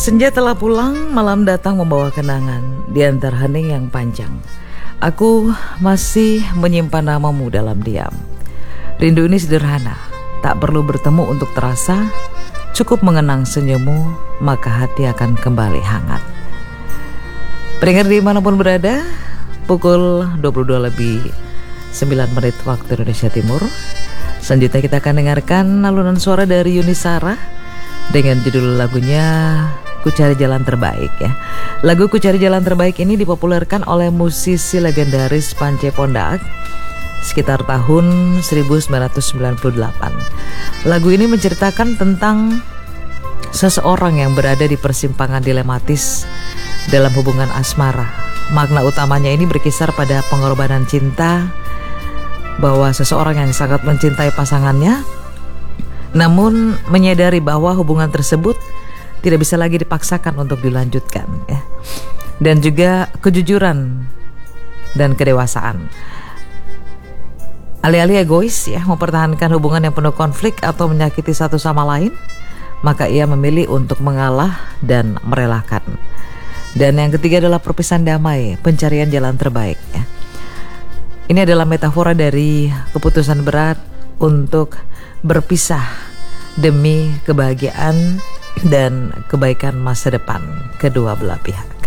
Senja telah pulang, malam datang membawa kenangan di antara hening yang panjang. Aku masih menyimpan namamu dalam diam. Rindu ini sederhana, tak perlu bertemu untuk terasa. Cukup mengenang senyummu, maka hati akan kembali hangat. Pendengar dimanapun berada, pukul 22:09 waktu Indonesia Timur. Selanjutnya kita akan dengarkan alunan suara dari Yuni Shara dengan judul lagunya Ku Cari Jalan Terbaik ya. Lagu Ku Cari Jalan Terbaik ini dipopulerkan oleh musisi legendaris Pance Pondak sekitar tahun 1998. Lagu ini menceritakan tentang seseorang yang berada di persimpangan dilematis dalam hubungan asmara. Makna utamanya ini berkisar pada pengorbanan cinta, bahwa seseorang yang sangat mencintai pasangannya namun menyadari bahwa hubungan tersebut tidak bisa lagi dipaksakan untuk dilanjutkan ya. Dan juga kejujuran dan kedewasaan. Alih-alih egois ya, mempertahankan hubungan yang penuh konflik atau menyakiti satu sama lain, maka ia memilih untuk mengalah dan merelakan. Dan yang ketiga adalah perpisahan damai, pencarian jalan terbaik ya. Ini adalah metafora dari keputusan berat untuk berpisah demi kebahagiaan dan kebaikan masa depan kedua belah pihak.